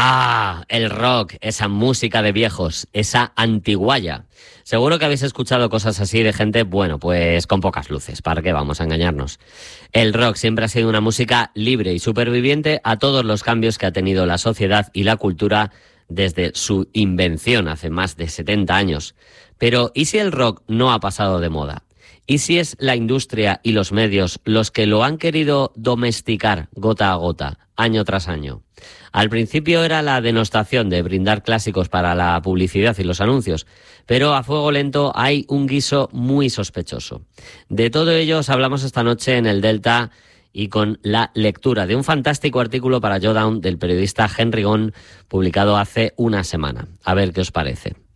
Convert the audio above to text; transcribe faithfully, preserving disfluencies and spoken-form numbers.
Ah, el rock, esa música de viejos, esa antiguaya. Seguro que habéis escuchado cosas así de gente, bueno, pues con pocas luces, ¿para qué vamos a engañarnos? El rock siempre ha sido una música libre y superviviente a todos los cambios que ha tenido la sociedad y la cultura desde su invención hace más de setenta años. Pero, ¿y si el rock no ha pasado de moda? ¿Y si es la industria y los medios los que lo han querido domesticar gota a gota, año tras año? Al principio era la denostación de brindar clásicos para la publicidad y los anuncios, pero a fuego lento hay un guiso muy sospechoso. De todo ello os hablamos esta noche en el Delta y con la lectura de un fantástico artículo para Showdown del periodista Henry Gone, publicado hace una semana. A ver qué os parece.